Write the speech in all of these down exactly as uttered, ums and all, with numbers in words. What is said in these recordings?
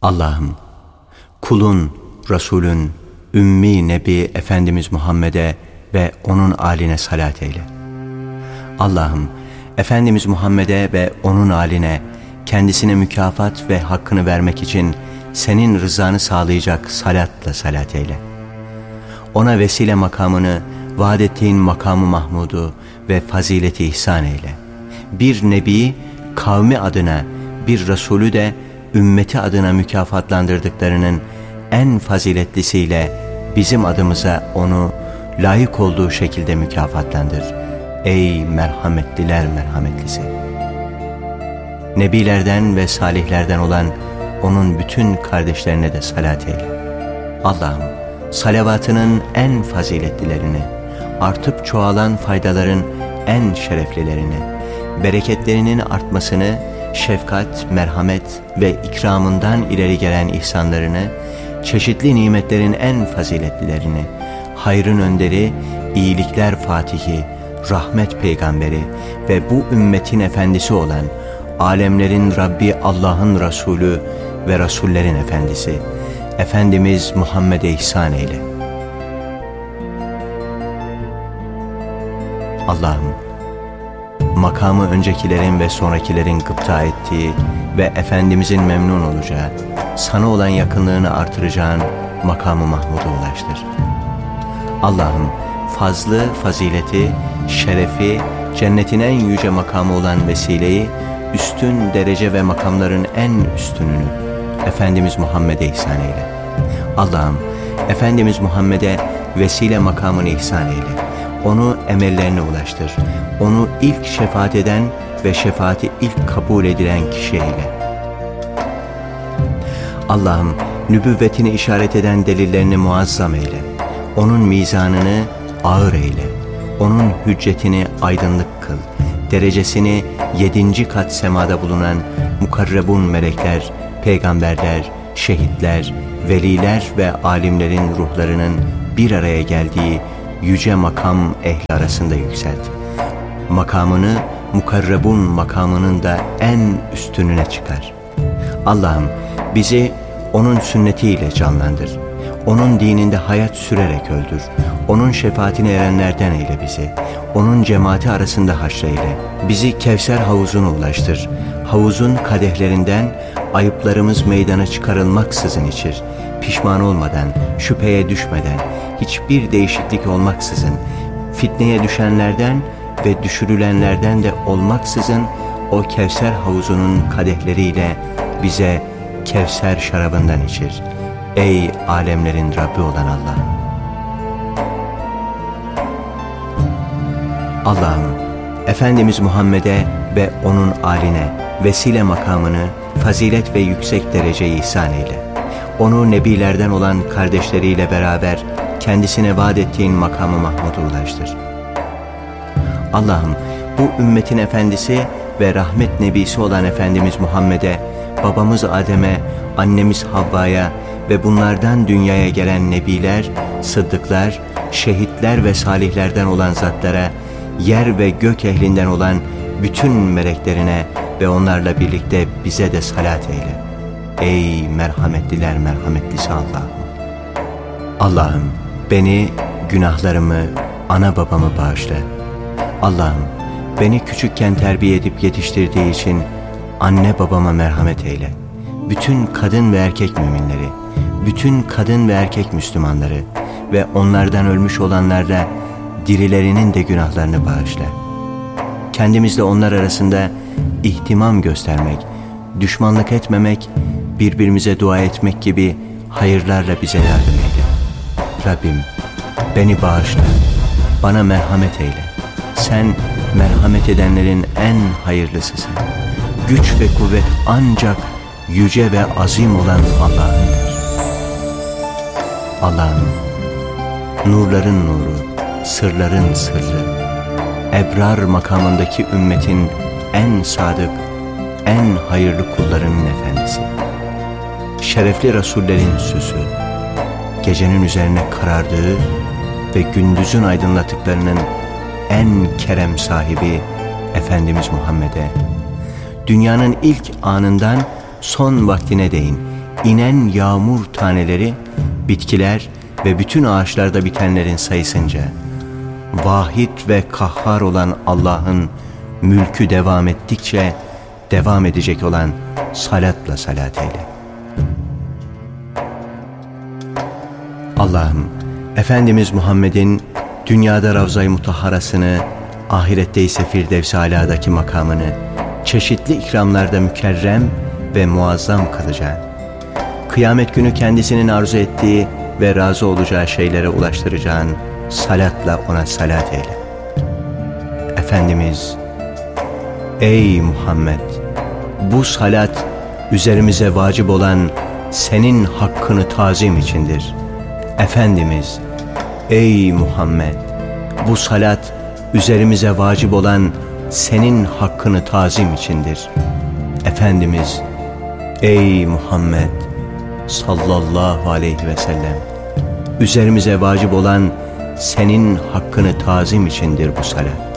Allah'ım, kulun, Resulün, Ümmi Nebi Efendimiz Muhammed'e ve onun âline salat eyle. Allah'ım, Efendimiz Muhammed'e ve onun âline kendisine mükafat ve hakkını vermek için senin rızanı sağlayacak salatla salat eyle. Ona vesile makamını, vaat ettiğin makamı Mahmud'u ve fazileti ihsan eyle. Bir nebi kavmi adına, bir Resulü de ümmeti adına mükafatlandırdıklarının en faziletlisiyle bizim adımıza onu layık olduğu şekilde mükafatlandır. Ey merhametliler merhametlisi! Nebilerden ve salihlerden olan onun bütün kardeşlerine de salat eyle. Allah'ım, salavatının en faziletlilerini, artıp çoğalan faydaların en şereflilerini, bereketlerinin artmasını, şefkat, merhamet ve ikramından ileri gelen ihsanlarını, çeşitli nimetlerin en faziletlilerini, hayrın önderi, iyilikler fatihi, rahmet peygamberi ve bu ümmetin efendisi olan, alemlerin Rabbi Allah'ın Resulü ve Resullerin Efendisi, Efendimiz Muhammed'e ihsan eyle. Allah'ım, makamı öncekilerin ve sonrakilerin gıpta ettiği ve Efendimizin memnun olacağı, sana olan yakınlığını artıracağın makamı Mahmud'a ulaştır. Allah'ım, fazlı, fazileti, şerefi, cennetin en yüce makamı olan vesileyi, üstün derece ve makamların en üstününü Efendimiz Muhammed'e ihsan eyle. Allah'ım, Efendimiz Muhammed'e vesile makamını ihsan eyle. Onu emellerine ulaştır. Onu ilk şefaat eden ve şefaati ilk kabul edilen kişi eyle. Allah'ım, nübüvvetini işaret eden delillerini muazzam eyle. Onun mizanını ağır eyle. Onun hüccetini aydınlık kıl. Derecesini yedinci kat semada bulunan mukarrebun melekler, peygamberler, şehitler, veliler ve alimlerin ruhlarının bir araya geldiği yüce makam ehli arasında yükselt. Makamını mukarrebun makamının da en üstününe çıkar. Allah'ım, bizi onun sünnetiyle canlandır. Onun dininde hayat sürerek öldür. Onun şefaatine erenlerden eyle bizi. Onun cemaati arasında haşreyle. Bizi Kevser havuzuna ulaştır. Havuzun kadehlerinden ayıplarımız meydana çıkarılmaksızın içir. Pişman olmadan, şüpheye düşmeden, hiçbir değişiklik olmaksızın, fitneye düşenlerden ve düşürülenlerden de olmaksızın o Kevser havuzunun kadehleriyle bize Kevser şarabından içir. Ey alemlerin Rabbi olan Allah! Allah'ım, Efendimiz Muhammed'e ve onun âline vesile makamını, fazilet ve yüksek dereceyi ihsan eyle. Onu nebilerden olan kardeşleriyle beraber kendisine vaat ettiğin makamı Mahmud'a ulaştır. Allah'ım, bu ümmetin efendisi ve rahmet nebisi olan Efendimiz Muhammed'e, babamız Adem'e, annemiz Havva'ya ve bunlardan dünyaya gelen nebiler, sıddıklar, şehitler ve salihlerden olan zatlara, yer ve gök ehlinden olan bütün meleklerine ve onlarla birlikte bize de salat eyle. Ey merhametliler merhametlisi Allah'ım! Allah'ım, beni, günahlarımı, ana babamı bağışla. Allah'ım, beni küçükken terbiye edip yetiştirdiği için anne babama merhamet eyle. Bütün kadın ve erkek müminleri, bütün kadın ve erkek Müslümanları ve onlardan ölmüş olanlarla dirilerinin de günahlarını bağışla. Kendimizle onlar arasında ihtimam göstermek, düşmanlık etmemek, birbirimize dua etmek gibi hayırlarla bize yardım eyle. Rabbim, beni bağışla, bana merhamet eyle. Sen merhamet edenlerin en hayırlısısın. Güç ve kuvvet ancak yüce ve azim olan Allah'ındır. Allah'ım, nurların nuru, sırların sırrı, ebrar makamındaki ümmetin en sadık, en hayırlı kullarının efendisi, şerefli Resullerin süsü, gecenin üzerine karardığı ve gündüzün aydınlattıklarının en kerem sahibi Efendimiz Muhammed'e, dünyanın ilk anından son vaktine değin inen yağmur taneleri, bitkiler ve bütün ağaçlarda bitenlerin sayısınca, vahid ve kahhar olan Allah'ın mülkü devam ettikçe devam edecek olan salatla salat eyle. Allah'ım, Efendimiz Muhammed'in dünyada Ravza-i Mutahharasını, ahirette ise Firdevs-i Alâ'daki makamını çeşitli ikramlarda mükerrem ve muazzam kılacağın, kıyamet günü kendisinin arzu ettiği ve razı olacağı şeylere ulaştıracağın salatla ona salat eyle. Efendimiz, ey Muhammed, bu salat üzerimize vacip olan senin hakkını tazim içindir. Efendimiz, ey Muhammed, bu salat üzerimize vacip olan senin hakkını tazim içindir. Efendimiz, ey Muhammed sallallahu aleyhi ve sellem, üzerimize vacip olan senin hakkını tazim içindir bu salat.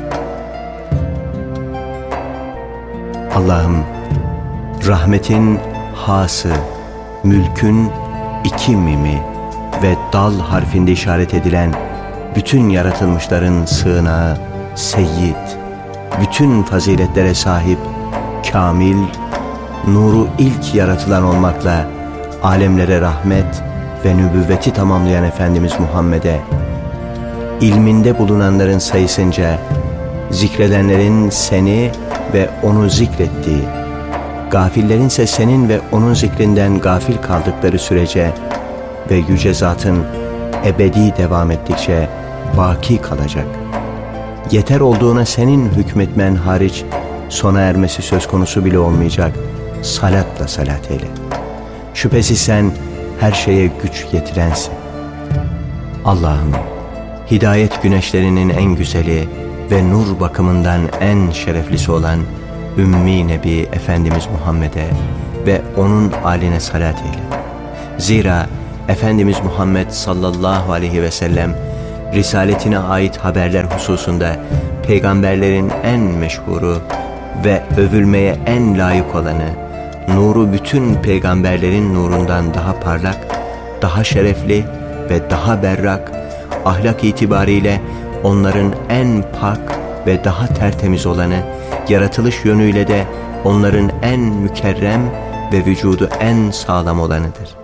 Allah'ım, rahmetin hası, mülkün iki mimi ve dal harfinde işaret edilen bütün yaratılmışların sığınağı, seyyid, bütün faziletlere sahip, kamil, nuru ilk yaratılan olmakla alemlere rahmet ve nübüvveti tamamlayan Efendimiz Muhammed'e, ilminde bulunanların sayısınca, zikredenlerin seni ve onu zikrettiği, gafillerinse senin ve onun zikrinden gafil kaldıkları sürece ve yüce zatın ebedi devam ettikçe baki kalacak, yeter olduğuna senin hükmetmen hariç sona ermesi söz konusu bile olmayacak salatla salat eyle. Şüphesiz sen her şeye güç yetirensin. Allah'ım, hidayet güneşlerinin en güzeli ve nur bakımından en şereflisi olan Ümmi Nebi Efendimiz Muhammed'e ve onun âline salat eyle. Zira Efendimiz Muhammed sallallahu aleyhi ve sellem risaletine ait haberler hususunda peygamberlerin en meşhuru ve övülmeye en layık olanı, nuru bütün peygamberlerin nurundan daha parlak, daha şerefli ve daha berrak, ahlak itibariyle onların en pak ve daha tertemiz olanı, yaratılış yönüyle de onların en mükerrem ve vücudu en sağlam olanıdır.